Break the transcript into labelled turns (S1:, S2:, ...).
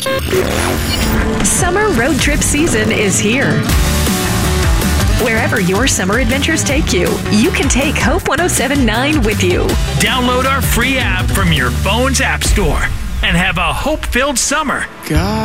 S1: Summer road trip season is here. Wherever your summer adventures take you, you can take Hope 107.9 with you.
S2: Download our free app from your phone's app store and have a hope-filled summer.
S3: God.